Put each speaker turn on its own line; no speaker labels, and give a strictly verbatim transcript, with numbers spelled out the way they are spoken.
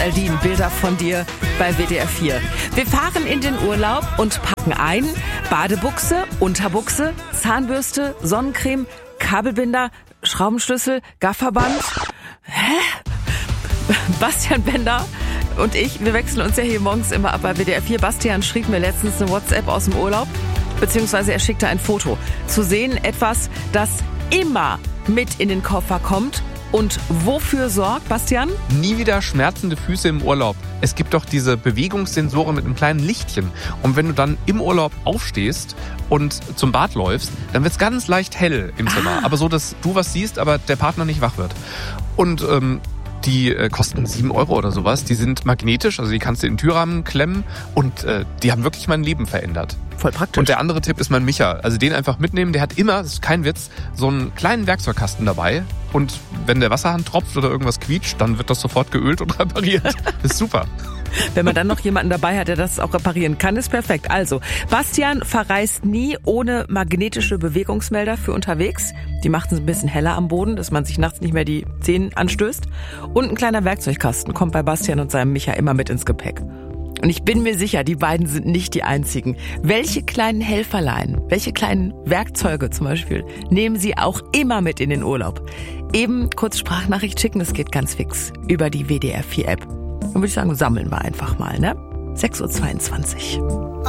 Aldin, Bilder von dir bei W D R vier. Wir fahren in den Urlaub und packen ein Badebuchse, Unterbuchse, Zahnbürste, Sonnencreme, Kabelbinder, Schraubenschlüssel, Gafferband. Hä? Bastian Bender und ich, wir wechseln uns ja hier morgens immer ab bei W D R vier. Bastian schrieb mir letztens eine WhatsApp aus dem Urlaub, beziehungsweise er schickte ein Foto. Zu sehen etwas, das immer mit in den Koffer kommt. Und wofür sorgt, Bastian?
Nie wieder schmerzende Füße im Urlaub. Es gibt doch diese Bewegungssensoren mit einem kleinen Lichtchen. Und wenn du dann im Urlaub aufstehst und zum Bad läufst, dann wird es ganz leicht hell im Zimmer. Ah. Aber so, dass du was siehst, aber der Partner nicht wach wird. Und ähm, die äh, kosten sieben Euro oder sowas. Die sind magnetisch, also die kannst du in den Türrahmen klemmen. Und äh, die haben wirklich mein Leben verändert.
Voll praktisch.
Und der andere Tipp ist mein Micha. Also den einfach mitnehmen. Der hat immer, das ist kein Witz, so einen kleinen Werkzeugkasten dabei. Und wenn der Wasserhahn tropft oder irgendwas quietscht, dann wird das sofort geölt und repariert. Das ist super.
Wenn man dann noch jemanden dabei hat, der das auch reparieren kann, ist perfekt. Also, Bastian verreist nie ohne magnetische Bewegungsmelder für unterwegs. Die macht es ein bisschen heller am Boden, dass man sich nachts nicht mehr die Zähne anstößt. Und ein kleiner Werkzeugkasten kommt bei Bastian und seinem Micha immer mit ins Gepäck. Und ich bin mir sicher, die beiden sind nicht die einzigen. Welche kleinen Helferlein, welche kleinen Werkzeuge zum Beispiel, nehmen sie auch immer mit in den Urlaub? Eben kurz Sprachnachricht schicken, das geht ganz fix über die W D R vier App. Dann würde ich sagen, sammeln wir einfach mal, ne? sechs Uhr zweiundzwanzig.